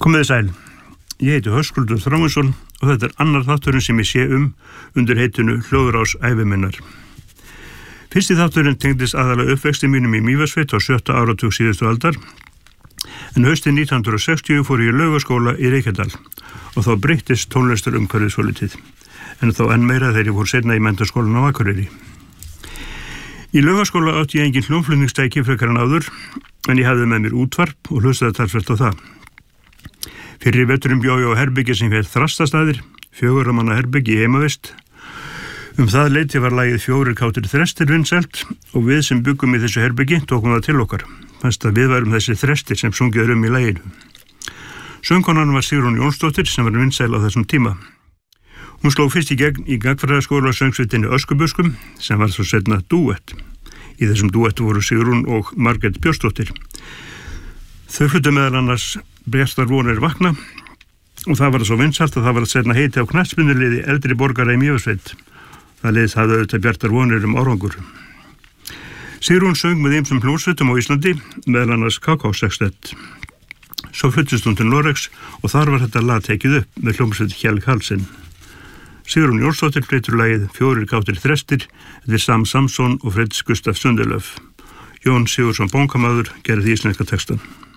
Komið þið sæl. Ég heiti Höskuldur Þráinsson og þetta annar þátturinn sem ég sé undir heitinu Hljóðrás ævi minnar. Fyrsti þátturinn tengdist aðalega uppvexti mínum í Mývatnssveit á 7. áratug síðustu aldar, en haustið 1960 fór ég í Laugaskóla í Reykjadal og þá breyttist tónlistarumhverfið svolítið, en þá enn meira þegar ég fór seinna í menntaskólann á Akureyri. Í Laugaskóla átti ég engin hljómflutningstæki frekar en áður, en ég hafði með mér útvarp og hlustaði talsvert á það. Fyrir veturum bjó ég á herbyggi sem hét Þrastastaðir, 4 manna herbyggi í heimavist. Það leyti var lagið 4 kátir þrestir vinsælt og við sem byggum í þessu herbyggi tókum það til okkar. Fannst að við værum þessi þrestir sem sungið í laginu. Söngkonan var Sigrún Jónsdóttir sem var vinsæl á þessum tíma. Hún sló fyrst í gegn í gagnfræðaskóla söngsveitinni Öskubuskum sem var svo seinna dúett. Í þessum dúettu voru Sigrún og Margrét Björnsdóttir. Þau fluttu meðal annars Bjartar vonir vakna og það var svo vinsælt að það var að seinna heiti á knattspyrnuliði eldri borgara í Mývatnssveit. Það liðið hafði auðvitað Bjartar vonir árangur. Sigrún söng með ýmsum hljómsveitum á Íslandi, meðal annars Kakó-sextett. Svo fluttist hún til Noregs og þar var þetta lag tekið upp með hljómsveit Kjell Karlsson. Sigrún Jónsdóttir flytur lagið 4 kátir þrestir eftir Sam Samson og Fritz Gustaf Sundilöf. Jón Sigurðsson bónkamaður gerði íslenska textan.